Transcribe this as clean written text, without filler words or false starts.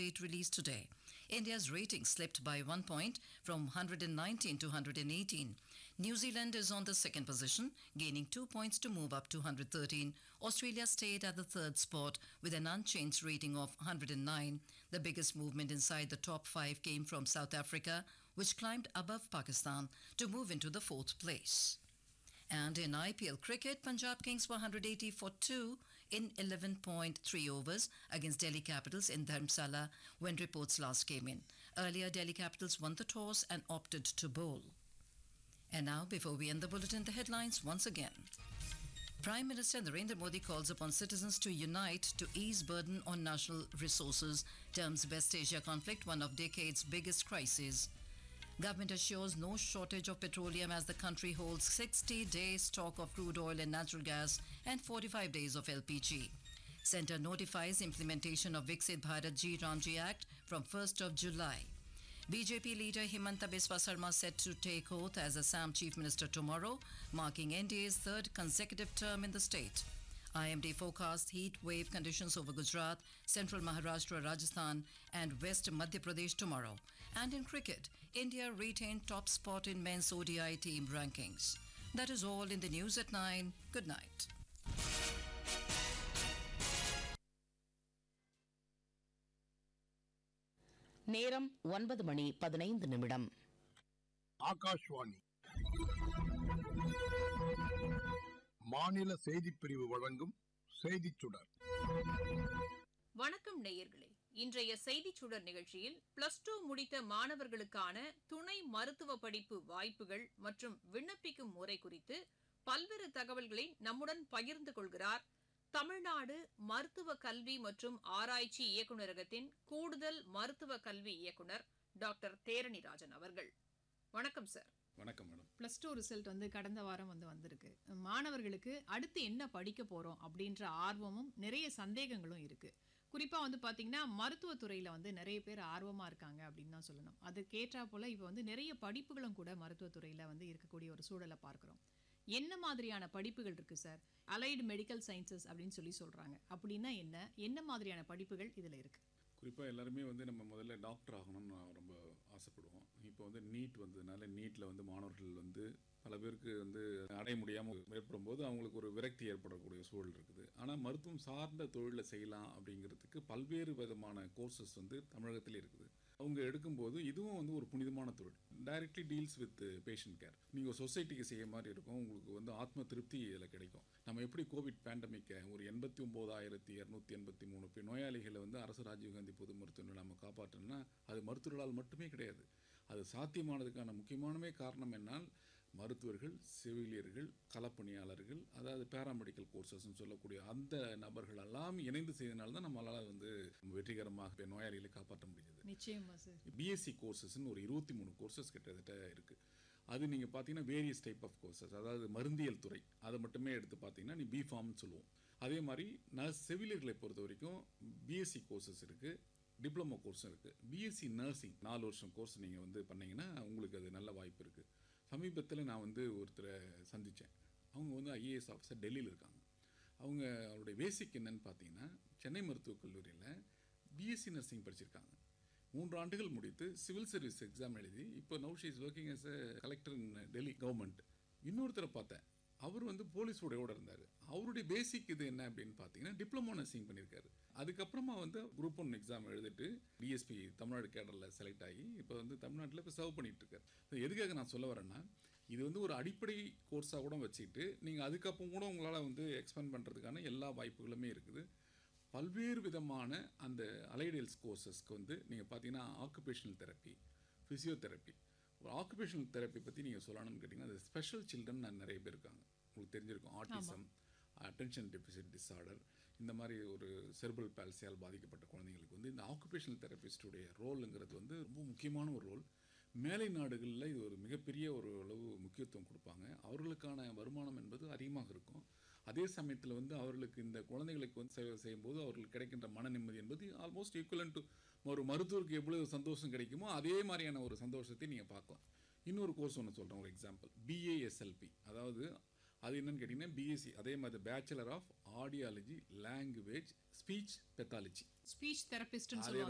update released today. India's rating slipped by 1 point from 119 to 118. New Zealand is on the second position, gaining 2 points to move up to 113. Australia stayed at the third spot with an unchanged rating of 109. The biggest movement inside the top 5 came from South Africa, which climbed above Pakistan to move into the fourth place. And in IPL cricket, Punjab Kings were 180 for 2 in 11.3 overs against Delhi Capitals in Dharamsala when reports last came in. Earlier, Delhi Capitals won the toss and opted to bowl. And now, before we end the bulletin, the headlines once again. Prime Minister Narendra Modi calls upon citizens to unite to ease burden on national resources, terms West Asia conflict one of decade's biggest crises. Government assures no shortage of petroleum as the country holds 60-day stock of crude oil and natural gas and 45 days of LPG. Centre notifies implementation of Viksit Bharat Ji Ramji Act from 1st of July. BJP leader Himanta Biswa Sarma set to take oath as Assam Chief Minister tomorrow, marking NDA's third consecutive term in the state. IMD forecast heat wave conditions over Gujarat, central Maharashtra, Rajasthan and West Madhya Pradesh tomorrow. And in cricket, India retained top spot in men's ODI team rankings. That is all in the news at 9. Good night. நேரம் 9:15 ஆகாஷ்வாணி மாநில செய்திப் பிரிவு வழங்கும் செய்திச் சுடர். வணக்கம் நேயர்களே, இன்றைய செய்திச் சுடர் நிகழ்ச்சியில் +2 முடித்த மாணவர்களுக்கான துணை மருத்துவ படிப்பு வாய்ப்புகள் மற்றும் விண்ணப்பிக்கும் முறை குறித்து பல்வேறு தகவல்களை நம்முடன் பகிர்ந்து கொள்கிறார் தமிழ்நாடு மருத்துவ கல்வி மற்றும் ஆராய்ச்சி இயக்குநரகத்தின் கூடுதல் மருத்துவ கல்வி இயக்குநர் டாக்டர் தேரணிராஜன் அவர்கள். வணக்கம் சார். வணக்கம் மேடம். +2 ரிசல்ட் கடந்த வாரம் வந்திருக்கு. மாணவர்களுக்கு அடுத்து என்ன படிக்க போறோம் அப்படின்ற ஆர்வமும் நிறைய சந்தேகங்களும் இருக்கு. குறிப்பா பாத்தீங்கன்னா மருத்துவத்துறையில நிறைய பேர் ஆர்வமா இருக்காங்க அப்படின்னு தான் சொல்லணும். அதுக்கேற்றா போல இப்ப நிறைய படிப்புகளும் கூட மருத்துவத்துறையில இருக்கக்கூடிய ஒரு சூழலை பார்க்கிறோம். என்ன மாதிரியான படிப்புகள் இருக்கு சார்? அலைடு மெடிக்கல் சயின்சஸ் அப்படின்னு சொல்றாங்க. அப்படின்னா என்ன மாதிரியான படிப்புகள் இதுல இருக்கு? குறிப்பாக எல்லாருமே நம்ம முதல்ல டாக்டர் ஆகணும்னு ரொம்ப ஆசைப்படுவோம். இப்போ நீட் வந்ததுனால நீட்டில் மாணவர்கள் பல பேருக்கு அடைய முடியாமல் ஏற்படும் போது அவங்களுக்கு ஒரு விரக்தி ஏற்படக்கூடிய சூழல் இருக்குது. ஆனால் மருத்துவம் சார்ந்த தொழிலை செய்யலாம் அப்படிங்கிறதுக்கு பல்வேறு விதமான கோர்சஸ் தமிழகத்தில் இருக்குது. அவங்க எடுக்கும்போது இதுவும் ஒரு புனிதமான தொழில். Directly deals with patient care. நீங்கள் சொசைட்டிக்கு செய்ய மாதிரி இருக்கும். உங்களுக்கு ஆத்ம திருப்தி இதில் கிடைக்கும். நம்ம எப்படி கோவிட் பேண்டமிக்கை ஒரு 89,283 நோயாளிகளை அரசு ராஜீவ்காந்தி பொது மருத்துவமனையில் நம்ம காப்பாற்றணும்னா அது மருத்துவர்களால் மட்டுமே கிடையாது. அது சாத்தியமானதுக்கான முக்கியமான காரணம் என்னால் மருத்துவர்கள், செவிலியர்கள், களப்பணியாளர்கள், அதாவது பேராமெடிக்கல் கோர்சஸ்ன்னு சொல்லக்கூடிய அந்த நபர்கள் எல்லாம் இணைந்து செய்தனால தான் நம்மளால் வெற்றிகரமாக நோயாளிகளை காப்பாற்ற முடியுது. நிச்சயமா சார். பிஎஸ்சி கோர்சஸ்ன்னு ஒரு 23 கோர்சஸ் கிட்டத்தட்ட இருக்குது. அது நீங்கள் பார்த்தீங்கன்னா வேரியஸ் டைப் ஆஃப் கோர்சஸ், அதாவது மருந்தியல் துறை அதை மட்டுமே எடுத்து பார்த்தீங்கன்னா நீ பிஃபார்ம்னு சொல்லுவோம். அதே மாதிரி செவிலியர்களை பொறுத்த வரைக்கும் பிஎஸ்சி கோர்சஸ் இருக்குது, டிப்ளமோ கோர்ஸும் இருக்குது. பிஎஸ்சி நர்சிங் 4 வருஷம் கோர்ஸ் நீங்கள் பண்ணிங்கன்னா உங்களுக்கு அது நல்ல வாய்ப்பு இருக்குது. சமீபத்தில் நான் ஒருத்தரை சந்தித்தேன். அவங்க ஐஏஎஸ் ஆஃபீஸர் டெல்லியில் இருக்காங்க. அவங்களுடைய பேசிக் என்னன்னு பார்த்தீங்கன்னா சென்னை மருத்துவக் கல்லூரியில் பிஎஸ்சி நர்சிங் படிச்சிருக்காங்க. 3 ஆண்டுகள் முடித்து சிவில் சர்வீஸ் எக்ஸாம் எழுதி இப்போ now she is working S a collector in Delhi government. இன்னொருத்தரை பார்த்தேன். அவர் போலீஸ் உடையோடு இருந்தார். அவருடைய பேசிக் இது என்ன அப்படின்னு பார்த்தீங்கன்னா டிப்ளமோ நர்சிங் பண்ணியிருக்காரு. அதுக்கப்புறமா குரூப் 1 எக்ஸாம் எழுதிட்டு டிஎஸ்பி தமிழ்நாடு கேடரில் செலக்ட் ஆகி இப்போ தமிழ்நாட்டில் இப்போ சர்வ் பண்ணிட்டு இருக்காரு. எதுக்காக நான் சொல்ல வரேன்னா இது ஒரு அடிப்படை கோர்ஸாக கூட வச்சுக்கிட்டு நீங்கள் அதுக்கப்புறம் கூட உங்களால் எக்ஸ்பேண்ட் பண்ணுறதுக்கான எல்லா வாய்ப்புகளுமே இருக்குது. பல்வேறு விதமான அந்த அலைடல்ஸ் கோர்சஸ்க்கு நீங்கள் பார்த்தீங்கன்னா ஆக்குபேஷனல் தெரப்பி, ஃபிசியோதெரப்பி. ஒரு ஆக்குபேஷனல் தெரப்பி பற்றி நீங்கள் சொல்லணும்னு கேட்டிங்கன்னா அது ஸ்பெஷல் சில்ட்ரன் நிறைய பேர் இருக்காங்க. உங்களுக்கு தெரிஞ்சிருக்கும். ஆட்டிசம், அட்டென்ஷன் டெஃபிசிட் டிஸார்டர், இந்த மாதிரி ஒரு செர்பல் பால்சியால் பாதிக்கப்பட்ட குழந்தைங்களுக்கு இந்த ஆக்குபேஷனல் தெரபிஸ்டுடைய ரோலுங்கிறது ரொம்ப முக்கியமான ஒரு ரோல். மேலை நாடுகளில் இது ஒரு மிகப்பெரிய ஒரு அளவு முக்கியத்துவம் கொடுப்பாங்க. அவர்களுக்கான வருமானம் என்பது அதிகமாக இருக்கும். அதே சமயத்தில் அவர்களுக்கு இந்த குழந்தைகளுக்கு சேவை செய்யும்போது அவர்களுக்கு கிடைக்கின்ற மன நிம்மதி என்பது ஆல்மோஸ்ட் ஈக்குவலன் டு ஒரு மருத்துவருக்கு எவ்வளவு சந்தோஷம் கிடைக்குமோ அதே மாதிரியான ஒரு சந்தோஷத்தை நீங்கள் பார்க்கலாம். இன்னொரு கோர்ஸ் ஒன்று சொல்கிறேன், ஒரு எக்ஸாம்பிள். பிஏஎஸ்எல்பி, அதாவது அது என்னன்னு கேட்டிங்கன்னா பிஎஸ்சி, அதே மாதிரி bachelor of audiology language speech pathology, speech தெரபிஸ்ட்னு